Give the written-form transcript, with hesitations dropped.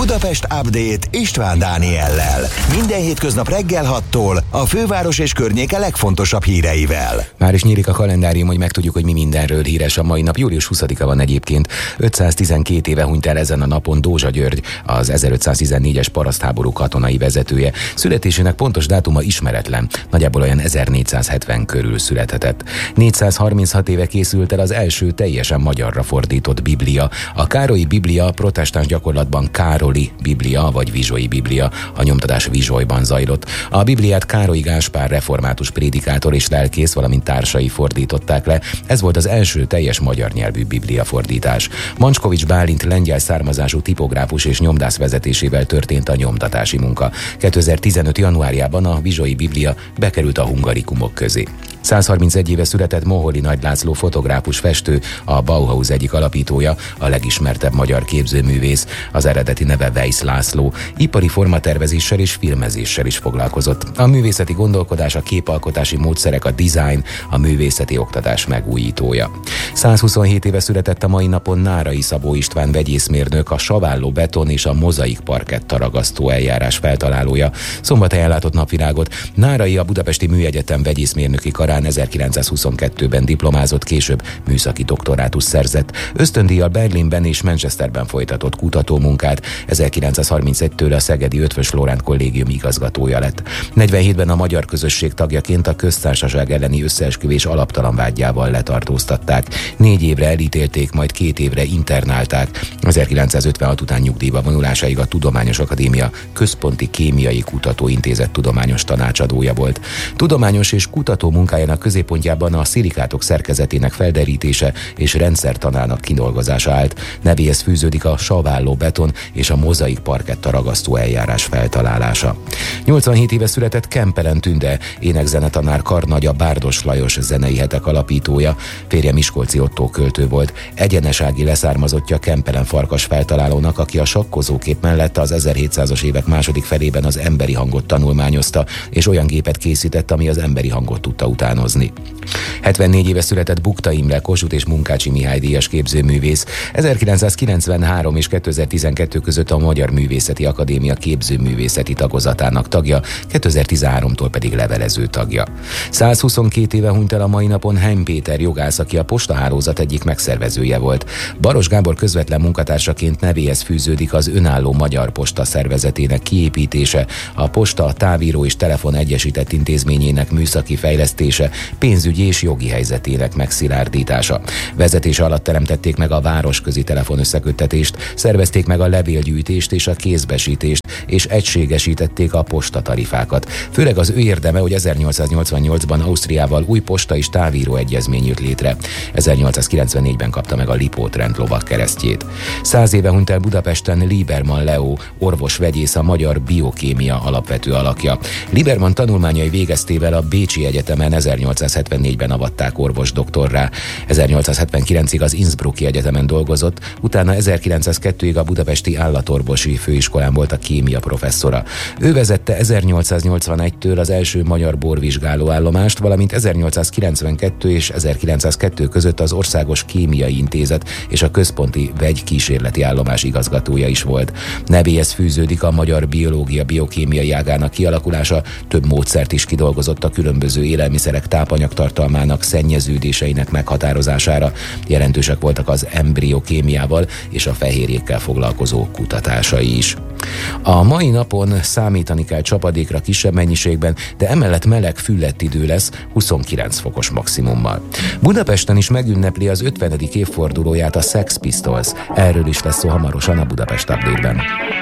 Budapest Update István Dániellel. Minden hétköznap reggel 6-tól a főváros és környéke legfontosabb híreivel. Már is nyílik a kalendárium, hogy megtudjuk, hogy mi mindenről híres a mai nap. Július 20-a van egyébként. 512 éve hunyt el ezen a napon Dózsa György, az 1514-es parasztháború katonai vezetője. Születésének pontos dátuma ismeretlen, nagyjából olyan 1470 körül születhetett. 436 éve készült el az első teljesen magyarra fordított Biblia. A Károlyi Biblia protestáns gyakorlatban Károli Biblia vagy Vizsolyi Biblia, a nyomtatás Vizsolyban zajlott. A Bibliát Károly Gáspár református prédikátor és lelkész, valamint társai fordították le. Ez volt az első teljes magyar nyelvű Biblia fordítás. Mancskovics Bálint lengyel származású tipográfus és nyomdász vezetésével történt a nyomtatási munka. 2015. januárjában a Vizsolyi Biblia bekerült a hungarikumok közé. 131 éve született Moholy Nagy László fotográfus festő, a Bauhaus egyik alapítója, a legismertebb magyar képzőművész. Az eredeti neve Weisz László. Ipari formatervezéssel és filmezéssel is foglalkozott. A művészeti gondolkodás, a képalkotási módszerek, a design, a művészeti oktatás megújítója. 127 éve született a mai napon Nárai Szabó István vegyészmérnök, a saválló beton és a mozaik parketta ragasztó eljárás feltalálója. Szombathelyen látott napvilágot. Nárai a Budapesti Műegyetem vegyészmérnöki karán 1922-ben diplomázott, később műszaki doktorátus szerzett. Ösztöndíjjal Berlinben és Manchesterben folytatott kutatómunkát. 1931-től a szegedi Eötvös Loránd kollégium igazgatója lett. 47-ben a magyar közösség tagjaként a köztársaság elleni összeesküvés alaptalan vádjával letartóztatták. 4 évre elítélték, majd 2 évre internálták. 1956 után nyugdíjba vonulásáig a Tudományos Akadémia Központi Kémiai Kutatóintézet tudományos tanácsadója volt. Tudományos és kutató munkájának középpontjában a szilikátok szerkezetének felderítése és rendszertanának kidolgozása állt. Nevéhez fűződik a saválló beton és a mozaik parketta ragasztó eljárás feltalálása. 87 éve született Kempelen Tünde, énekzenetanár karnagya, Bárdos Lajos zenei hetek alapítója, férje Miskolci Ottó költő volt. Egyenesági leszármazottja Kempelen Farkas feltalálónak, aki a sakkozókép mellett az 1700-as évek második felében az emberi hangot tanulmányozta, és olyan gépet készített, ami az emberi hangot tudta utánozni. 74 éve született Bukta Imre, Kossuth és Munkácsi Mihály díjas képzőművész. 1993 és 2012 között a Magyar Művészeti Akadémia képzőművészeti tagozatának tagja, 2013-tól pedig levelező tagja. 122 éve hunyt el a mai napon Heim Péter jogász, aki a postahálózat egyik megszervezője volt. Baros Gábor közvetlen munkatársaként nevéhez fűződik az önálló Magyar Posta szervezetének kiépítése, a posta, a távíró és telefon egyesített intézményének műszaki fejlesztése, pénzügyi és jogi helyzetének megszilárdítása. Vezetése alatt teremtették meg a városközi telefonösszeköttetést, szervezték meg a levélgyűjtést és a kézbesítést, és egységesítették a postatarifákat. Főleg az ő érdeme, hogy 1888-ban Ausztriával új posta és távíró egyezmény jött létre. 1894-ben kapta meg a Lipót-rend lovagkeresztjét. 100 éve hunyt el Budapesten Liebermann Leó, orvos-vegyész, a magyar biokémia alapvető alakja. Liebermann tanulmányai végeztével a Bécsi Egyetemen 1874-ben avatták orvosdoktorrá. 1879-ig az Innsbrucki Egyetemen dolgozott, utána 1902-ig a Budapesti Állatorvosi Főiskolán volt a kémia professzora. Ő vezette 1881-től az első magyar borvizsgálóállomást, valamint 1892 és 1902 között az Országos Kémiai Intézet és a Központi Vegykísérleti Állomás igazgatója is volt. Nevéhez fűződik a magyar biológia biokémiai ágának kialakulása, több módszert is kidolgozott a különböző élelmiszerek tápanyagtartalmának, szennyeződéseinek meghatározására. Jelentősek voltak az embriokémiával és a fehérjékkel foglalkozó kutatásai is. A mai napon számítani kell csapadékra kisebb mennyiségben, de emellett meleg füllett idő lesz 29 fokos maximummal. Budapesten is megünnepli az 50. évfordulóját a Sex Pistols. Erről is lesz szó hamarosan a Budapest Update-ben.